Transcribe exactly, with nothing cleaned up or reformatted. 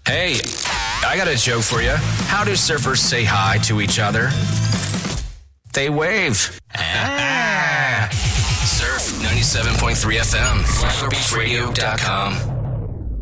Hey, I got a joke for you. How do surfers say hi to each other? They wave. Ah. Surf ninety-seven point three F M. Flagler Beach Radio dot com.